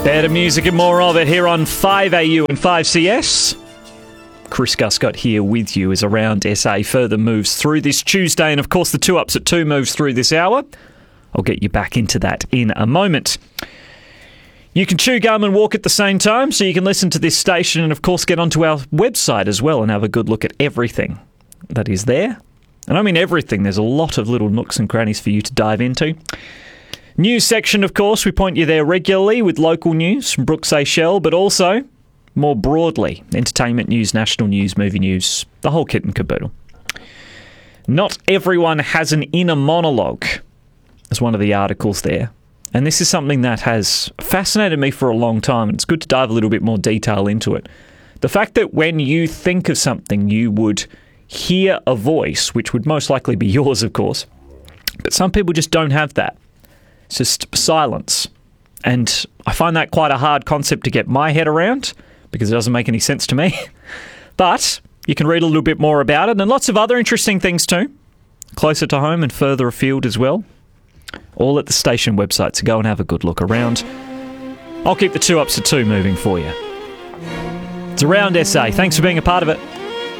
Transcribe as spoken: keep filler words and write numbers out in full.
Better music and more of it here on five A U and five C S. Chris Guscott here with you as Around S A further moves through this Tuesday, and of course the two ups at two moves through this hour. I'll get you back into that in a moment. You can chew gum and walk at the same time, so you can listen to this station and of course get onto our website as well and have a good look at everything that is there. And I mean everything. There's a lot of little nooks and crannies for you to dive into. News section, of course, we point you there regularly with local news from Brooke Seychelles, but also, more broadly, entertainment news, national news, movie news, the whole kit and caboodle. Not everyone has an inner monologue, as one of the articles there. And this is something that has fascinated me for a long time, and it's good to dive a little bit more detail into it. The fact that when you think of something, you would hear a voice, which would most likely be yours, of course, but some people just don't have that. It's just silence. And I find that quite a hard concept to get my head around because it doesn't make any sense to me. But you can read a little bit more about it and lots of other interesting things too, closer to home and further afield as well. All at the station website, so go and have a good look around. I'll keep the two ups to two moving for you. It's Around S A. Thanks for being a part of it.